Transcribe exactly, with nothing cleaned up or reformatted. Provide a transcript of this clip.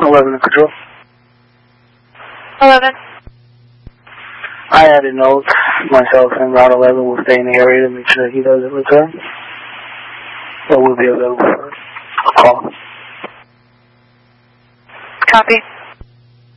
eleven in control. eleven. I had a note. Myself and Route eleven will stay in the area to make sure he doesn't return. But we'll be available for a call. Copy.